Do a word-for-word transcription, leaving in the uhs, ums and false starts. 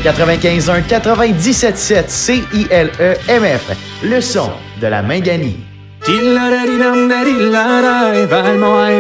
quatre-vingt-quinze un quatre-vingt-dix-sept sept C I L E M F, le son de la Mingani.